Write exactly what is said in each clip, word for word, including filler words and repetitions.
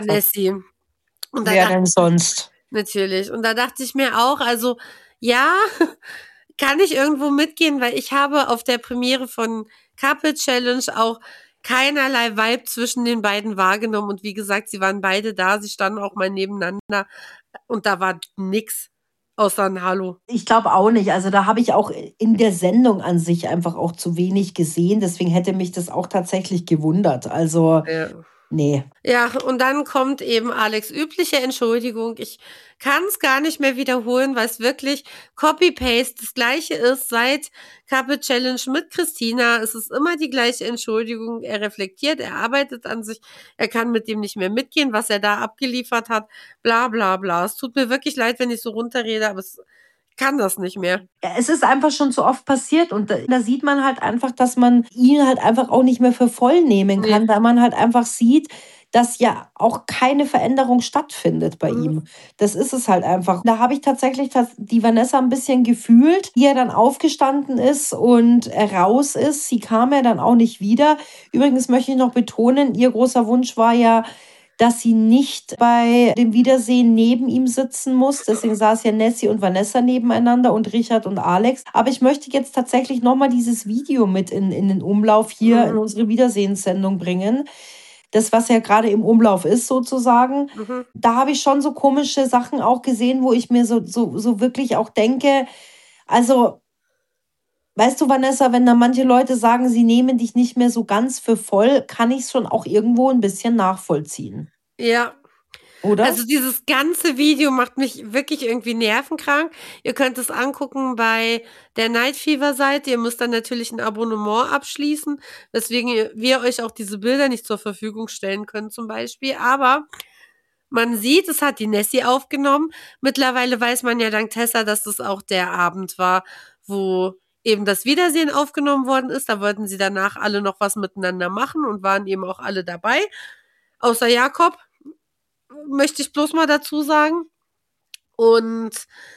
Nessie. Und da Wer dachte denn ich sonst? natürlich. Und da dachte ich mir auch, also ja, kann ich irgendwo mitgehen, weil ich habe auf der Premiere von Couple Challenge auch keinerlei Vibe zwischen den beiden wahrgenommen. Und wie gesagt, sie waren beide da, sie standen auch mal nebeneinander und da war nix außer ein Hallo. Ich glaube auch nicht. Also da habe ich auch in der Sendung an sich einfach auch zu wenig gesehen. Deswegen hätte mich das auch tatsächlich gewundert. Also Ja. nee. Ja, und dann kommt eben Alex' übliche Entschuldigung. Ich kann es gar nicht mehr wiederholen, weil es wirklich Copy-Paste das Gleiche ist seit Couple Challenge mit Christina. Es ist immer die gleiche Entschuldigung. Er reflektiert, er arbeitet an sich, er kann mit dem nicht mehr mitgehen, was er da abgeliefert hat, bla bla bla. Es tut mir wirklich leid, wenn ich so runterrede, aber es kann das nicht mehr. Ja, es ist einfach schon so oft passiert und da, da sieht man halt einfach, dass man ihn halt einfach auch nicht mehr für voll nehmen kann, Nee. da man halt einfach sieht, dass ja auch keine Veränderung stattfindet bei Mhm. ihm. Das ist es halt einfach. Da habe ich tatsächlich das, die Vanessa ein bisschen gefühlt, wie er dann aufgestanden ist und er raus ist. Sie kam ja dann auch nicht wieder. Übrigens möchte ich noch betonen, ihr großer Wunsch war ja, dass sie nicht bei dem Wiedersehen neben ihm sitzen muss. Deswegen saß ja Nessie und Vanessa nebeneinander und Richard und Alex. Aber ich möchte jetzt tatsächlich nochmal dieses Video mit in, in den Umlauf hier Mhm. in unsere Wiedersehenssendung bringen. Das, was ja gerade im Umlauf ist, sozusagen. Mhm. Da habe ich schon so komische Sachen auch gesehen, wo ich mir so, so, so wirklich auch denke, also, weißt du, Vanessa, wenn da manche Leute sagen, sie nehmen dich nicht mehr so ganz für voll, kann ich es schon auch irgendwo ein bisschen nachvollziehen. Ja. Oder? Also dieses ganze Video macht mich wirklich irgendwie nervenkrank. Ihr könnt es angucken bei der Night Fever Seite. Ihr müsst dann natürlich ein Abonnement abschließen, weswegen ihr- wir euch auch diese Bilder nicht zur Verfügung stellen können zum Beispiel. Aber man sieht, es hat die Nessie aufgenommen. Mittlerweile weiß man ja dank Tessa, dass das auch der Abend war, wo eben das Wiedersehen aufgenommen worden ist. Da wollten sie danach alle noch was miteinander machen und waren eben auch alle dabei. Außer Jakob, möchte ich bloß mal dazu sagen. Und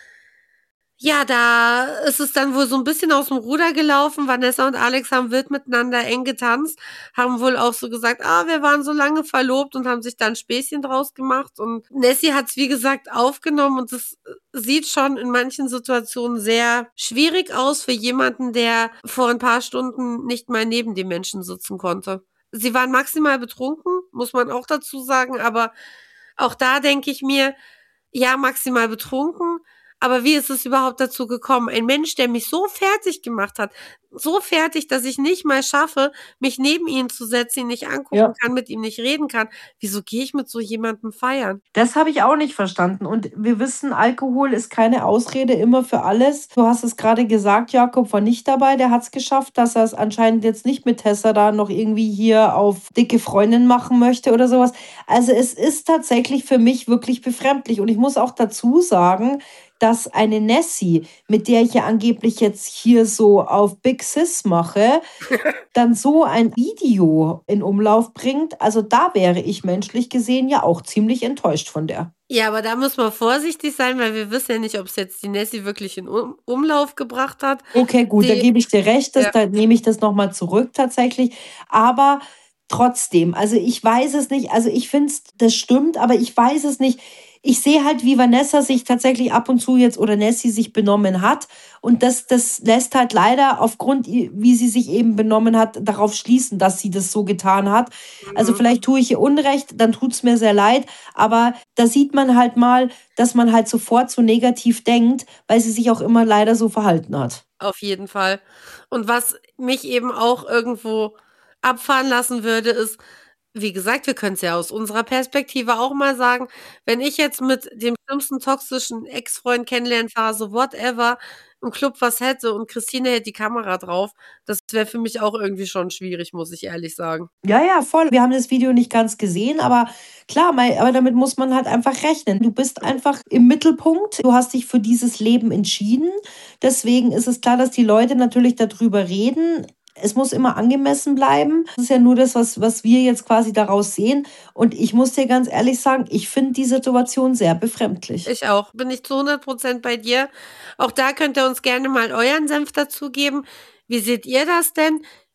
ja, da ist es dann wohl so ein bisschen aus dem Ruder gelaufen. Vanessa und Alex haben wild miteinander eng getanzt, haben wohl auch so gesagt, ah, wir waren so lange verlobt und haben sich dann Späßchen draus gemacht. Und Nessie hat's wie gesagt aufgenommen und es sieht schon in manchen Situationen sehr schwierig aus für jemanden, der vor ein paar Stunden nicht mal neben dem Menschen sitzen konnte. Sie waren maximal betrunken, muss man auch dazu sagen, aber auch da denke ich mir, ja, maximal betrunken, aber wie ist es überhaupt dazu gekommen? Ein Mensch, der mich so fertig gemacht hat, so fertig, dass ich nicht mal schaffe, mich neben ihn zu setzen, ihn nicht angucken Ja. kann, mit ihm nicht reden kann. Wieso gehe ich mit so jemandem feiern? Das habe ich auch nicht verstanden. Und wir wissen, Alkohol ist keine Ausrede immer für alles. Du hast es gerade gesagt, Jakob war nicht dabei. Der hat es geschafft, dass er es anscheinend jetzt nicht mit Tessa da noch irgendwie hier auf dicke Freundin machen möchte oder sowas. Also es ist tatsächlich für mich wirklich befremdlich. Und ich muss auch dazu sagen, dass eine Nessie, mit der ich ja angeblich jetzt hier so auf Big Sis mache, dann so ein Video in Umlauf bringt. Also da wäre ich menschlich gesehen ja auch ziemlich enttäuscht von der. Ja, aber da muss man vorsichtig sein, weil wir wissen ja nicht, ob es jetzt die Nessie wirklich in um Umlauf gebracht hat. Okay, gut, da Die, gebe ich dir recht, das, ja, da nehme ich das nochmal zurück tatsächlich. Aber trotzdem, also ich weiß es nicht, also ich finde es, das stimmt, aber ich weiß es nicht. Ich sehe halt, wie Vanessa sich tatsächlich ab und zu jetzt oder Nessie sich benommen hat. Und das, das lässt halt leider aufgrund, wie sie sich eben benommen hat, darauf schließen, dass sie das so getan hat. Also mhm. vielleicht tue ich ihr Unrecht, dann tut es mir sehr leid. Aber da sieht man halt mal, dass man halt sofort so negativ denkt, weil sie sich auch immer leider so verhalten hat. Auf jeden Fall. Und was mich eben auch irgendwo abfahren lassen würde, ist, wie gesagt, wir können es ja aus unserer Perspektive auch mal sagen, wenn ich jetzt mit dem schlimmsten toxischen Ex-Freund, Kennenlernphase, whatever, im Club was hätte und Christine hätte die Kamera drauf, das wäre für mich auch irgendwie schon schwierig, muss ich ehrlich sagen. Ja, ja, voll. Wir haben das Video nicht ganz gesehen, aber klar, mei- aber damit muss man halt einfach rechnen. Du bist einfach im Mittelpunkt. Du hast dich für dieses Leben entschieden. Deswegen ist es klar, dass die Leute natürlich darüber reden. Es muss immer angemessen bleiben. Das ist ja nur das, was, was wir jetzt quasi daraus sehen. Und ich muss dir ganz ehrlich sagen, ich finde die Situation sehr befremdlich. Ich auch. Bin ich zu hundert Prozent bei dir. Auch da könnt ihr uns gerne mal euren Senf dazugeben. Wie seht ihr das denn?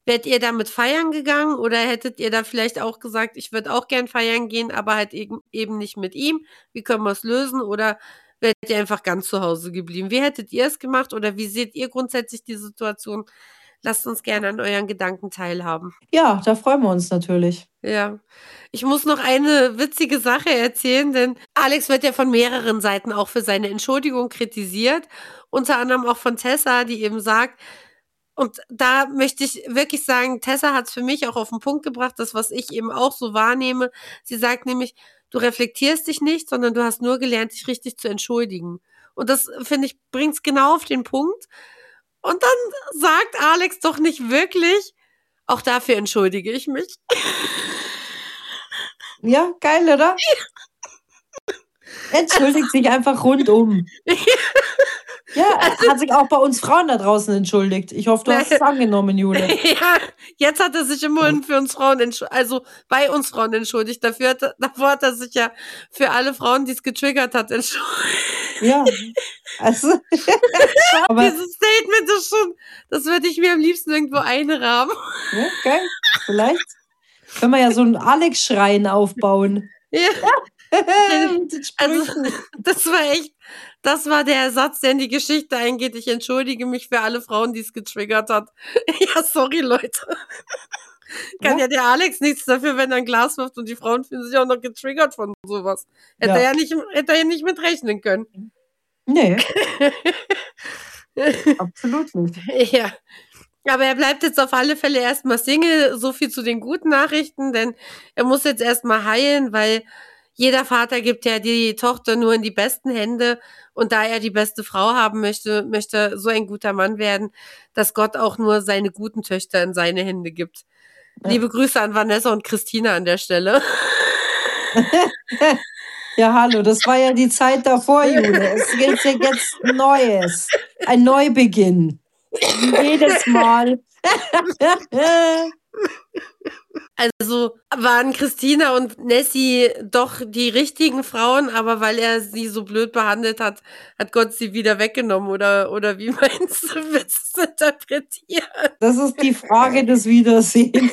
Wärt ihr damit feiern gegangen oder hättet ihr da vielleicht auch gesagt, ich würde auch gern feiern gehen, aber halt eben, eben nicht mit ihm? Wie können wir es lösen? Oder wärt ihr einfach ganz zu Hause geblieben? Wie hättet ihr es gemacht oder wie seht ihr grundsätzlich die Situation? Lasst uns gerne an euren Gedanken teilhaben. Ja, da freuen wir uns natürlich. Ja, ich muss noch eine witzige Sache erzählen, denn Alex wird ja von mehreren Seiten auch für seine Entschuldigung kritisiert, unter anderem auch von Tessa, die eben sagt, und da möchte ich wirklich sagen, Tessa hat es für mich auch auf den Punkt gebracht, das, was ich eben auch so wahrnehme. Sie sagt nämlich, du reflektierst dich nicht, sondern du hast nur gelernt, dich richtig zu entschuldigen. Und das, finde ich, bringt es genau auf den Punkt. Und dann sagt Alex doch nicht wirklich, auch dafür entschuldige ich mich. Ja, geil, oder? Entschuldigt sich einfach rundum. Ja, er hat sich auch bei uns Frauen da draußen entschuldigt. Ich hoffe, du hast es angenommen, Jule. Ja, jetzt hat er sich immerhin für uns Frauen entschuldigt, also bei uns Frauen entschuldigt. Dafür hat er, davor hat er sich ja für alle Frauen, die es getriggert hat, entschuldigt. Ja, also. Aber dieses Statement ist schon, das würde ich mir am liebsten irgendwo einrahmen. Ja, geil. Vielleicht können wir ja so einen Alex-Schrein aufbauen. Ja. Mit den Also, Sprüchen. das war echt, das war der Satz, der in die Geschichte eingeht. Ich entschuldige mich für alle Frauen, die es getriggert hat. Ja, sorry, Leute. Kann ja. Ja. der Alex nichts dafür, wenn er ein Glas wirft und die Frauen fühlen sich auch noch getriggert von sowas. Hätte Ja. er ja nicht, hätte er ja nicht mit rechnen können. Nee, absolut nicht. Ja. Aber er bleibt jetzt auf alle Fälle erstmal Single. So viel zu den guten Nachrichten, denn er muss jetzt erstmal heilen, weil jeder Vater gibt ja die Tochter nur in die besten Hände. Und da er die beste Frau haben möchte, möchte er so ein guter Mann werden, dass Gott auch nur seine guten Töchter in seine Hände gibt. Ja. Liebe Grüße an Vanessa und Christina an der Stelle. Ja, hallo, das war ja die Zeit davor, Jule. Es gilt ja jetzt Neues. Ein Neubeginn. Wie jedes Mal. Also waren Christina und Nessie doch die richtigen Frauen, aber weil er sie so blöd behandelt hat, hat Gott sie wieder weggenommen, oder, oder wie meinst du, willst du es interpretieren? Das ist die Frage des Wiedersehens.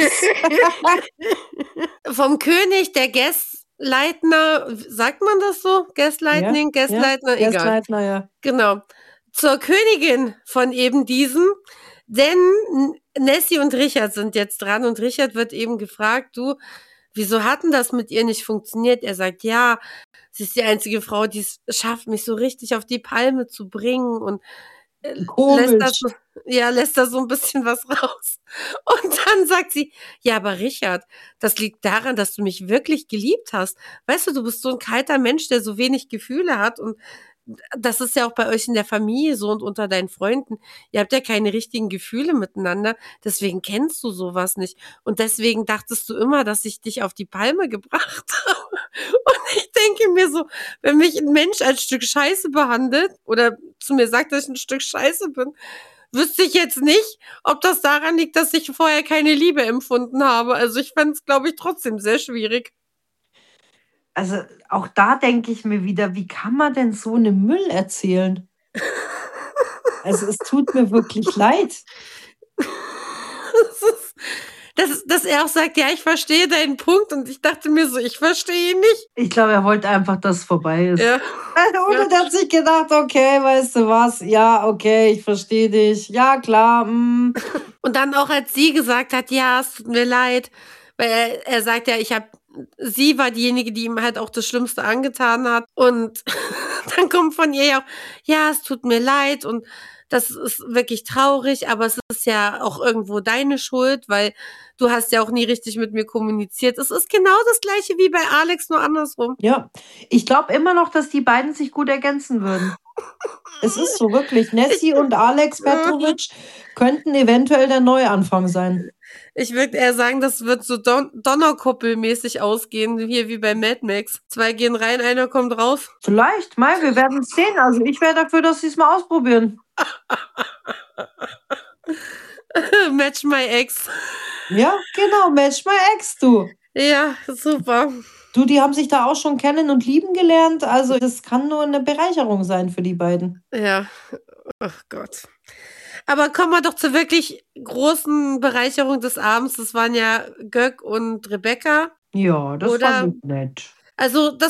Vom König der Gasleitner, sagt man das so? Gaslightning, Ja, Gasleitner, ja, egal. Gasleitner, ja. Genau. Zur Königin von eben diesem, denn Nessie und Richard sind jetzt dran und Richard wird eben gefragt, du, wieso hat denn das mit ihr nicht funktioniert? Er sagt, ja, sie ist die einzige Frau, die es schafft, mich so richtig auf die Palme zu bringen und äh, lässt da Komisch. so, ja, lässt da so ein bisschen was raus. Und dann sagt sie, ja, aber Richard, das liegt daran, dass du mich wirklich geliebt hast. Weißt du, du bist so ein kalter Mensch, der so wenig Gefühle hat, und das ist ja auch bei euch in der Familie so und unter deinen Freunden. Ihr habt ja keine richtigen Gefühle miteinander, deswegen kennst du sowas nicht. Und deswegen dachtest du immer, dass ich dich auf die Palme gebracht habe. Und ich denke mir so, wenn mich ein Mensch als Stück Scheiße behandelt oder zu mir sagt, dass ich ein Stück Scheiße bin, wüsste ich jetzt nicht, ob das daran liegt, dass ich vorher keine Liebe empfunden habe. Also ich fand es, glaube ich, trotzdem sehr schwierig. Also auch da denke ich mir wieder, wie kann man denn so eine Müll erzählen? Also es tut mir wirklich leid. Das ist, dass, dass er auch sagt, ja, ich verstehe deinen Punkt, und ich dachte mir so, ich verstehe ihn nicht. Ich glaube, er wollte einfach, dass es vorbei ist. Ja. Oder der hat sich gedacht, okay, weißt du was, ja, okay, ich verstehe dich, ja, klar. Mm. Und dann auch, als sie gesagt hat, ja, es tut mir leid, weil er, er sagt ja, ich habe, sie war diejenige, die ihm halt auch das Schlimmste angetan hat, und dann kommt von ihr ja auch, ja, es tut mir leid und das ist wirklich traurig, aber es ist ja auch irgendwo deine Schuld, weil du hast ja auch nie richtig mit mir kommuniziert. Es ist genau das Gleiche wie bei Alex, nur andersrum. Ja, ich glaube immer noch, dass die beiden sich gut ergänzen würden. Es ist so wirklich. Nessie und Alex Petrovic könnten eventuell der Neuanfang sein. Ich würde eher sagen, das wird so Don Donnerkuppelmäßig ausgehen, hier wie bei Mad Max. Zwei gehen rein, einer kommt raus. Vielleicht, mal, wir werden es sehen. Also ich wäre dafür, dass sie es mal ausprobieren. Match my ex. Ja, genau, Match my ex, du. Ja, super. Du, die haben sich da auch schon kennen und lieben gelernt. Also das kann nur eine Bereicherung sein für die beiden. Ja, ach Gott. Aber kommen wir doch zur wirklich großen Bereicherung des Abends. Das waren ja Gökk und Rebecca. Ja, das fand Oder? ich nett. Also, das